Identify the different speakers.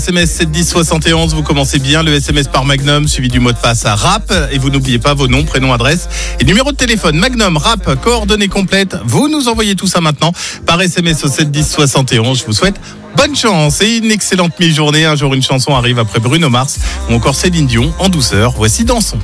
Speaker 1: SMS 71071, vous commencez bien le SMS par Magnum, suivi du mot de passe à rap. Et vous n'oubliez pas vos noms, prénoms, adresse et numéro de téléphone. Magnum, rap, coordonnées complètes. Vous nous envoyez tout ça maintenant par SMS au 71071. Je vous souhaite bonne chance et une excellente mi-journée. Un jour, une chanson arrive après Bruno Mars ou encore Céline Dion en douceur. Voici Dansons.